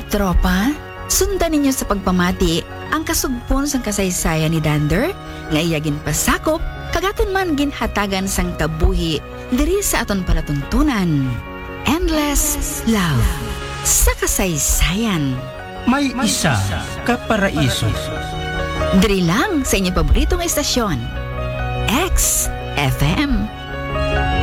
Tropa, sundan ninyo sa pagpamati ang kasugpon sang kasaysayan ni Dander nga iyagin pasakop kagaton man ginhatagan sang kabuhi diri sa aton palatuntunan. Endless Love sa kasaysayan. May isa ka paraiso. Diri lang sa inyong paboritong estasyon, XFM.